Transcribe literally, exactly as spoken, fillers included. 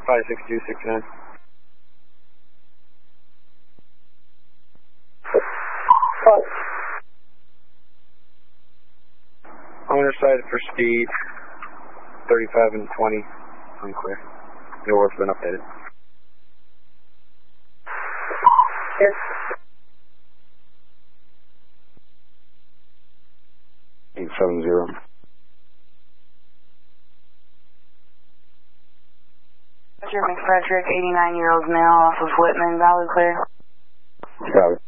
five six two six nine. Owner side for speed, thirty-five and twenty, unclear. Your work's been updated. Yes. eight seven zero. Roger, McFrederick, eighty-nine-year-old male off of Whitman, Valley Clear. Got it.